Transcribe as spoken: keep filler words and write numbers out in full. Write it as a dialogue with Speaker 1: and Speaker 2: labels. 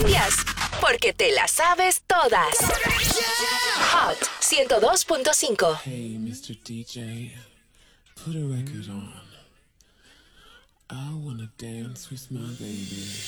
Speaker 1: cumbias, porque te las sabes todas. Hot ciento dos punto cinco.
Speaker 2: Hey, mister D J, put a record on. I wanna dance with my baby.